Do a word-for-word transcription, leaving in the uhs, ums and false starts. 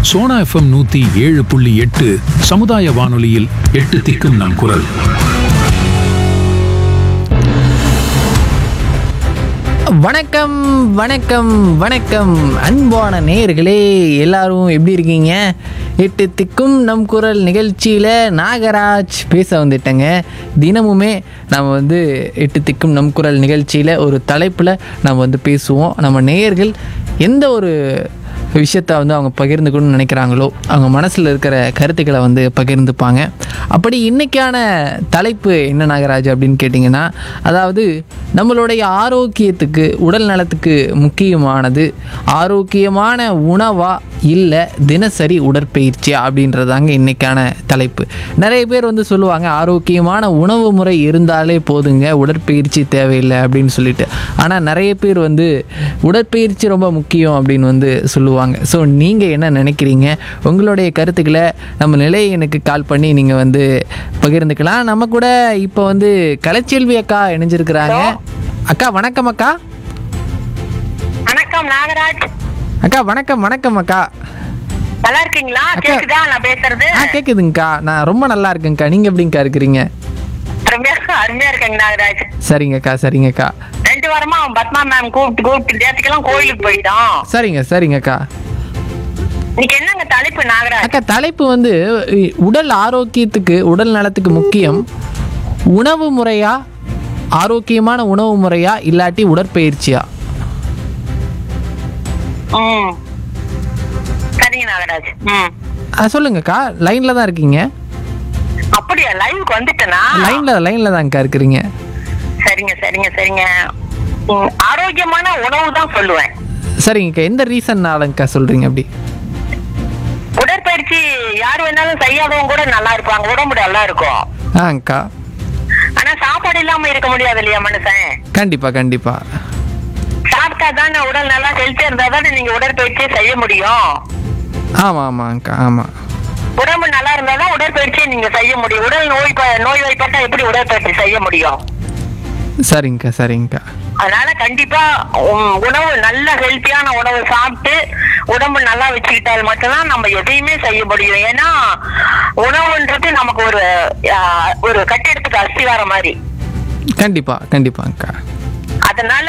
Sona FM நூத்தி ஏழு புள்ளி எட்டு சமுதாய வானொலியில் எட்டு திக்கும் நம் குரல். வணக்கம் வணக்கம் வணக்கம் அன்பான நேயர்களே, எல்லாரும் எப்படி இருக்கீங்க? எட்டு திக்கும் நம் குரல் நிகழ்ச்சியில் நாகராஜ் பேச வந்துட்டேங்க. தினமுமே நம்ம வந்து எட்டு திக்கும் நம் குரல் நிகழ்ச்சியில் ஒரு தலைப்பில் நம்ம வந்து பேசுவோம். நம்ம நேயர்கள் எந்த ஒரு விஷயத்தை வந்து அவங்க பகிர்ந்துக்கணும்னு நினைக்கிறாங்களோ அவங்க மனசில் இருக்கிற கருத்துக்களை வந்து பகிர்ந்துப்பாங்க. அப்படி இன்றைக்கான தலைப்பு என்ன நாகராஜ் அப்படின்னு கேட்டிங்கன்னா, அதாவது நம்மளுடைய ஆரோக்கியத்துக்கு உடல் நலத்துக்கு முக்கியமானது ஆரோக்கியமான உணவா இல்லை தினசரி உடற்பயிற்சியா அப்படின்றதாங்க இன்றைக்கான தலைப்பு. நிறைய பேர் வந்து சொல்லுவாங்க ஆரோக்கியமான உணவு முறை இருந்தாலே போதுங்க, உடற்பயிற்சி தேவையில்லை அப்படின்னு சொல்லிட்டு. ஆனால் நிறைய பேர் வந்து உடற்பயிற்சி ரொம்ப முக்கியம் அப்படின்னு வந்து சொல்லுவாங்க. ஸோ நீங்கள் என்ன நினைக்கிறீங்க? உங்களுடைய கருத்துக்களை நம்ம நிலையனுக்கு கால் பண்ணி நீங்கள் வந்து பகிர்ந்துக்கலாம். நம்ம கூட இப்போ வந்து கலைச்செல்வி அக்கா இணைஞ்சிருக்கிறாங்க. அக்கா வணக்கம். அக்கா வணக்கம் நாகராஜ். அக்கா வணக்கம். வணக்கம் அக்கா, நல்லா இருக்கீங்களா? கேக்குதா நான் பேசுறது? ஆ கேக்குதுங்கக்கா. நான் ரொம்ப நல்லா இருக்கேங்க்கா. நீங்க எப்படிங்கக்கா இருக்கிறீங்க? அருமையா அருமையா இருக்கேங்க நாகராஜ். சரிங்கக்கா சரிங்கக்கா. ரெண்டு வாரமா பத்மா மேம் கூப்பிட்டு கூப்பிட்டு நேரத்துக்கெல்லாம் கோயிலுக்கு போயிட்டோம். சரிங்க சரிங்கக்கா. இன்னைக்கு என்னங்க தலைப்பு நாகராஜ்? அக்கா தலைப்பு வந்து உடல் ஆரோக்கியத்துக்கு உடல் நலத்துக்கு முக்கியம் உணவு முறையா, ஆரோக்கியமான உணவு முறையா இல்லாட்டி உடற்பயிற்சியா? ம் சரிங்க நாகராஜ். ம் சொல்லுங்கக்கா. லைன்ல தான் இருக்கீங்க? அப்படியா? லைவுக்கு வந்துட்டேனா? லைன்ல லைன்ல தான்க்கா இருக்கிறீங்க. சரிங்க சரிங்க சரிங்க. ம், ஆரோக்கியமான உணவு தான் சொல்லுவேன். சரிங்கக்கா. எந்த ரீசன்னாலங்கக்கா சொல்றீங்க அப்படி? உடற்பயிற்சி யார் வேணாலும் செய்யாதவங்க கூட நல்லா இருப்பாங்க, உடம்பு நல்லா இருக்கும். ஆங்க்கா. ஆனா சாப்பாடு இல்லாம இருக்க முடியாது இல்லையா மனுஷன்? கண்டிப்பா கண்டிப்பா. சாப்பிட்டா தானே உடல் நல்லா ஹெல்த்தியா இருந்தா தானே நீங்க உடற்பயிற்சி செய்ய முடியும். ஆமா ஆமாங்கக்கா. ஆமா. உடம்பு நல்லா இருந்தாதான் உடற்பயிற்சியை நீங்க செய்ய முடியும். உடல் நோய் நோய் வாய்ப்பட்டா எப்படி உடற்பயிற்சி செய்ய முடியும்? சரிங்கக்கா சரிங்கக்கா. அதனால கண்டிப்பா உணவு நல்ல ஹெல்த்தியான உணவு சாப்பிட்டு உடம்பு நல்லா வச்சுக்கிட்டால் மட்டும்தான் நம்ம எதையுமே செய்ய முடியும். ஏன்னா உணவுன்றது நமக்கு ஒரு ஒரு கட்டிடத்துக்கு அஸ்திவாரம் மாதிரி. கண்டிப்பா கண்டிப்பாங்கக்கா. அதனால